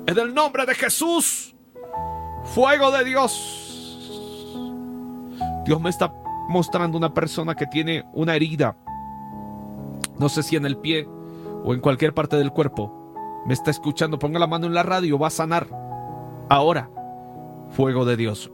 En el nombre de Jesús. Fuego de Dios. Dios me está mostrando una persona que tiene una herida. No sé si en el pie o en cualquier parte del cuerpo. Me está escuchando. Ponga la mano en la radio. Va a sanar. Ahora. Fuego de Dios.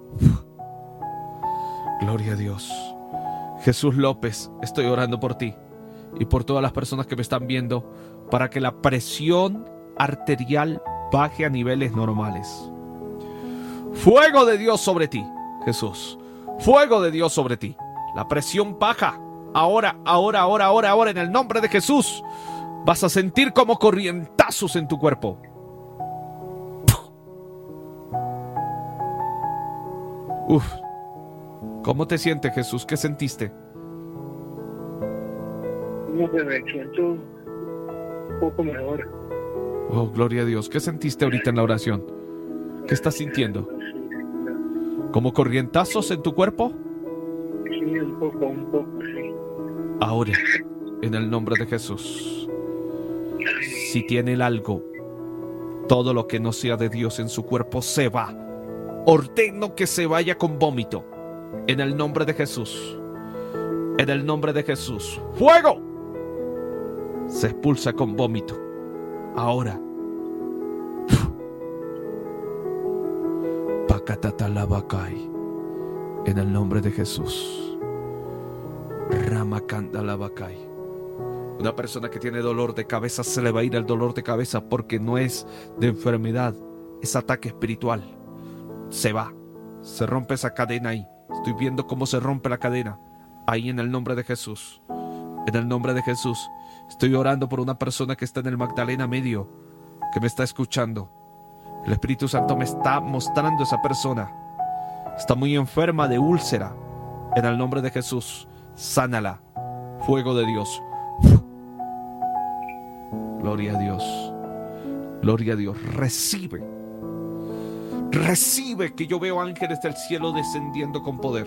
Gloria a Dios. Jesús López, estoy orando por ti y por todas las personas que me están viendo para que la presión arterial baje a niveles normales. Fuego de Dios sobre ti, Jesús. Fuego de Dios sobre ti. La presión baja. Ahora, en el nombre de Jesús. Vas a sentir como corrientazos en tu cuerpo. Uf. ¿Cómo te sientes, Jesús? ¿Qué sentiste? No, pues me siento un poco mejor. Oh, gloria a Dios. ¿Qué sentiste ahorita en la oración? ¿Qué estás sintiendo? ¿Como corrientazos en tu cuerpo? Sí, un poco, sí. Ahora, en el nombre de Jesús, si tiene algo, todo lo que no sea de Dios en su cuerpo se va. Ordeno que se vaya con vómito. En el nombre de Jesús. En el nombre de Jesús. ¡Fuego! Se expulsa con vómito. Ahora. Pakatatalabacay. En el nombre de Jesús. Ramakandalabacay. Una persona que tiene dolor de cabeza, se le va a ir el dolor de cabeza porque no es de enfermedad, es ataque espiritual. Se va, se rompe esa cadena ahí. Estoy viendo cómo se rompe la cadena. Ahí en el nombre de Jesús. En el nombre de Jesús. Estoy orando por una persona que está en el Magdalena Medio, que me está escuchando. El Espíritu Santo me está mostrando esa persona. Está muy enferma de úlcera. En el nombre de Jesús, sánala. Fuego de Dios. Gloria a Dios. Gloria a Dios. Recibe. Recibe, que yo veo ángeles del cielo descendiendo con poder.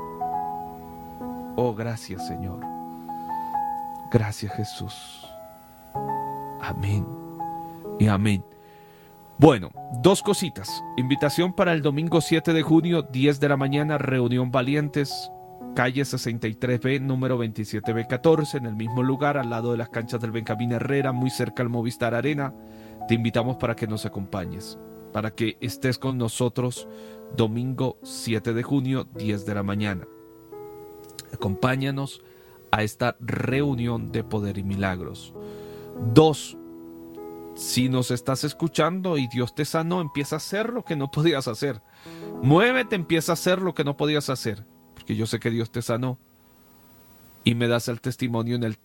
Oh, gracias, Señor. Gracias, Jesús. Amén y amén. Bueno, dos cositas. Invitación para el domingo 7 de junio, 10 de la mañana, reunión Valientes, calle 63B, número 27B14, en el mismo lugar, al lado de las canchas del Benjamín Herrera, muy cerca al Movistar Arena. Te invitamos para que nos acompañes, para que estés con nosotros domingo 7 de junio, 10 de la mañana. Acompáñanos a esta reunión de poder y milagros. 2. Si nos estás escuchando y Dios te sanó, empieza a hacer lo que no podías hacer. Muévete, empieza a hacer lo que no podías hacer, porque yo sé que Dios te sanó. Y me das el testimonio en el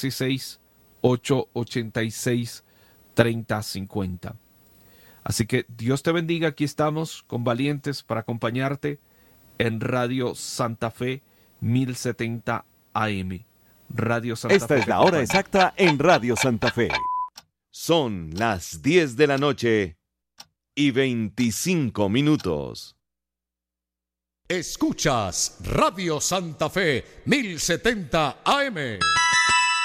316-886-3050. Así que Dios te bendiga. Aquí estamos con Valientes para acompañarte en Radio Santa Fe 1070 AM. Radio Santa Esta Fe. es la hora exacta en Radio Santa Fe. Son las 10 de la noche y 25 minutos. Escuchas Radio Santa Fe 1070 AM.